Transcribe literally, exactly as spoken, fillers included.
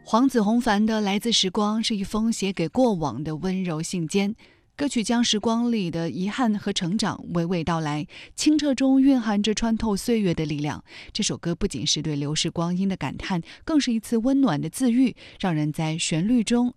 黄子弘凡的《来自时光》是一封写给过往的温柔信笺，歌曲将时光里的遗憾和成长娓娓道来，清澈中蕴含着穿透岁月的力量。这首歌不仅是对流逝光阴的感叹，更是一次温暖的自愈，让人在旋律中